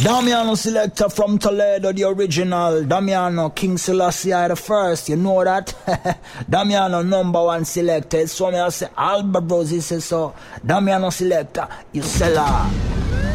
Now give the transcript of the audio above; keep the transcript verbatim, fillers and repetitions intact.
Damiano selector from Toledo, the original. Damiano, King Selassie the first. You know that? Damiano, number one selector. So me I say, Albert Bros, he says so. Damiano selector, you seller.